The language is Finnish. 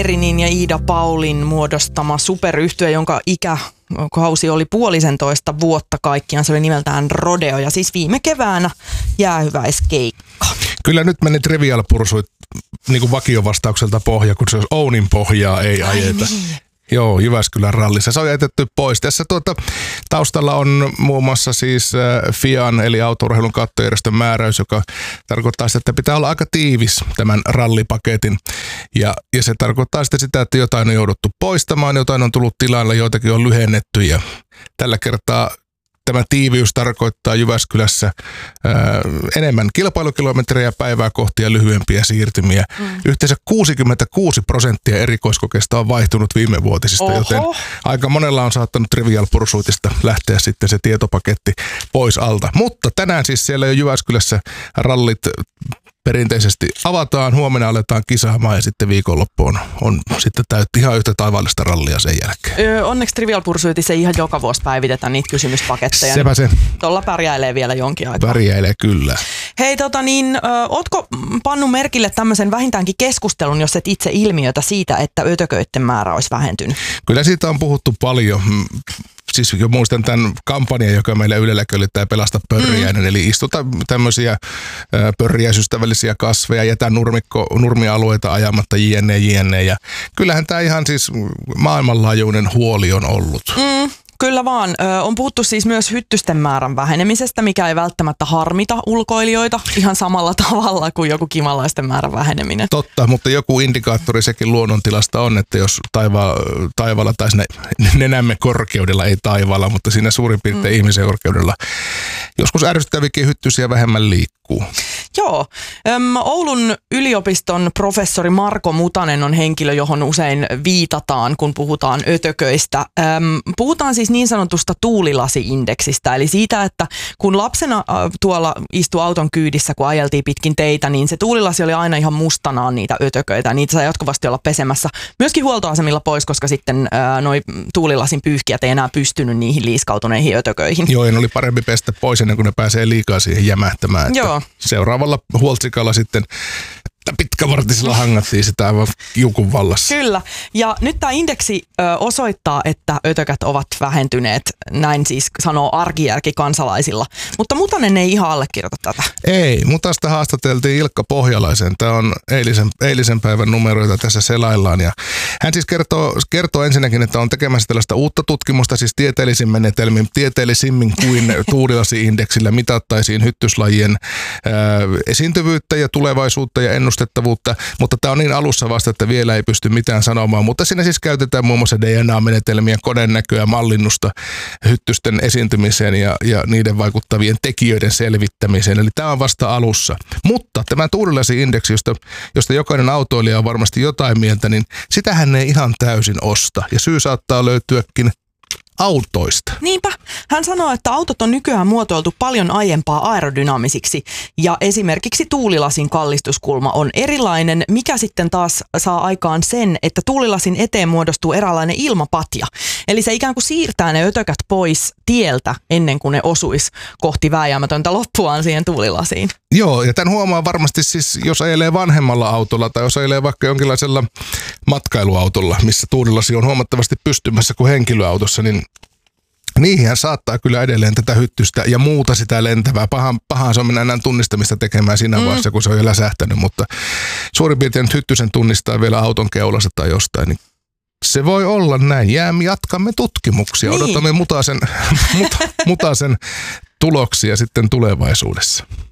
Meerinin ja Iida Paulin muodostama superyhtye, jonka ikäkausi oli 1,5 vuotta kaikkiaan. Se oli nimeltään Rodeo ja siis viime keväänä jäähyväiskeikka. Kyllä nyt meni Trivial Pursuit niin kuin vakiovastaukselta pohja, kun se olisi Ounin pohjaa ei ajeta. Niin. Joo, Jyväskylän rallissa. Se on jätetty pois. Tässä taustalla on muun muassa siis FIAN eli autourheilun kattojärjestön määräys, joka tarkoittaa sitä, että pitää olla aika tiivis tämän rallipaketin. Ja se tarkoittaa sitä, että jotain on jouduttu poistamaan, jotain on tullut tilalle, joitakin on lyhennetty ja tällä kertaa tämä tiiviys tarkoittaa Jyväskylässä enemmän kilpailukilometrejä päivää kohti ja lyhyempiä siirtymiä. Yhteensä 66% erikoiskokeista on vaihtunut viimevuotisista, joten aika monella on saattanut Trivial Pursuitista lähteä sitten se tietopaketti pois alta. Mutta tänään siis siellä jo Jyväskylässä rallit perinteisesti avataan, huomenna aletaan kisaamaan ja sitten viikonloppuun on sitten ihan yhtä taivallista rallia sen jälkeen. Onneksi Trivial Pursuitissa ei ihan joka vuosi päivitetä niitä kysymyspaketteja. Sepä se. Tuolla pärjäilee vielä jonkin aikaa. Pärjäilee kyllä. Hei, ootko pannut merkille tämmöisen vähintäänkin keskustelun, jos et itse ilmiötä siitä, että ötököiden määrä olisi vähentynyt? Kyllä siitä on puhuttu paljon. Siis jo muistan tämän kampanjan, joka meillä Ylelläkin oli tämä Pelasta pörriäinen, eli istuta tämmöisiä pörriäisystävällisiä kasveja, jätä nurmialueita ajamatta jne. Ja kyllähän tämä ihan siis maailmanlaajuinen huoli on ollut. Kyllä vaan. On puhuttu siis myös hyttysten määrän vähenemisestä, mikä ei välttämättä harmita ulkoilijoita ihan samalla tavalla kuin joku kimalaisten määrän väheneminen. Totta, mutta joku indikaattori sekin luonnontilasta on, että jos taivaalla tai nenämme korkeudella, ei taivaalla, mutta siinä suurin piirtein ihmisen korkeudella joskus ärsyttävikin hyttysiä vähemmän liikkuu. Joo. Oulun yliopiston professori Marko Mutanen on henkilö, johon usein viitataan, kun puhutaan ötököistä. Puhutaan siis niin sanotusta tuulilasi-indeksistä, eli siitä, että kun lapsena tuolla istui auton kyydissä, kun ajeltiin pitkin teitä, niin se tuulilasi oli aina ihan mustanaan niitä ötököitä. Niitä sai jatkuvasti olla pesemässä myöskin huoltoasemilla pois, koska sitten noi tuulilasin pyyhkijät ei enää pystynyt niihin liiskautuneihin ötököihin. Joo, ja oli parempi pestä pois ennen kuin ne pääsee liikaa siihen jämähtämään. Joo. Seuraavalla huoltsikalla sitten pitkävartisilla hangattiin sitä aivan kiukun vallassa. Kyllä. Ja nyt tämä indeksi osoittaa, että ötökät ovat vähentyneet, näin siis sanoo arkijärki kansalaisilla. Mutta Mutanen ei ihan allekirjoita tätä. Ei, Mutasta haastateltiin Ilkka Pohjalaisen. Tämä on eilisen päivän numeroita tässä selaillaan. Ja hän siis kertoo ensinnäkin, että on tekemässä tällaista uutta tutkimusta, siis tieteellisin menetelmin, tieteellisimmin kuin tuulilasi-indeksillä mitattaisiin hyttyslajien esiintyvyyttä ja tulevaisuutta ja ennustettavuutta, mutta tämä on niin alussa vasta, että vielä ei pysty mitään sanomaan, mutta siinä siis käytetään muun muassa DNA-menetelmiä, konenäköä, mallinnusta hyttysten esiintymiseen ja niiden vaikuttavien tekijöiden selvittämiseen, eli tämä on vasta alussa. Mutta tämä tuulilasi-indeksi, josta jokainen autoilija on varmasti jotain mieltä, niin sitähän ei ihan täysin osta, ja syy saattaa löytyäkin autoista. Niinpä. Hän sanoo, että autot on nykyään muotoiltu paljon aiempaa aerodynaamisiksi ja esimerkiksi tuulilasin kallistuskulma on erilainen, mikä sitten taas saa aikaan sen, että tuulilasin eteen muodostuu eräänlainen ilmapatja. Eli se ikään kuin siirtää ne ötökät pois tieltä ennen kuin ne osuisi kohti vääjäämätöntä loppuaan siihen tuulilasiin. Joo, ja tämän huomaa varmasti siis, jos ajelee vanhemmalla autolla tai jos ajelee vaikka jonkinlaisella matkailuautolla, missä tuulilasi on huomattavasti pystymässä kuin henkilöautossa, niin niihin saattaa kyllä edelleen tätä hyttystä ja muuta sitä lentävää. Pahaan se on mennä enää tunnistamista tekemään siinä vaiheessa, kun se on jo läsähtänyt, mutta suurin piirtein nyt hyttysen tunnistaa vielä auton keulassa tai jostain, niin se voi olla näin. Jatkamme tutkimuksia. Odotamme Mutasen tuloksia sitten tulevaisuudessa.